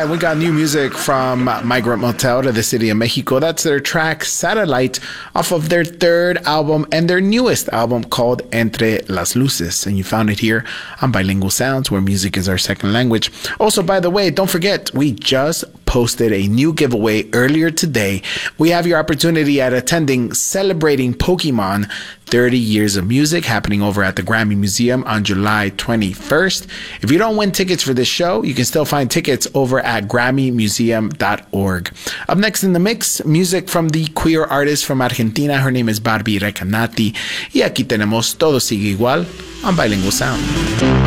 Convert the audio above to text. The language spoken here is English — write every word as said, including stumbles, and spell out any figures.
right, we got new music from Migrant Motel to the City of Mexico. That's their track Satellite off of their third album and their newest album called Entre las Luces. And you found it here on Bilingual Sounds, where music is our second language. Also, by the way, don't forget, we just posted a new giveaway earlier today. We have your opportunity at attending Celebrating Pokemon thirty years of Music, happening over at the Grammy Museum on July twenty-first. If you don't win tickets for this show, you can still find tickets over at grammy museum dot org. Up next in the mix, music from the queer artist from Argentina. Her name is Barbie Recanati. Y aquí tenemos Todo Sigue Igual on Bilingual Sound.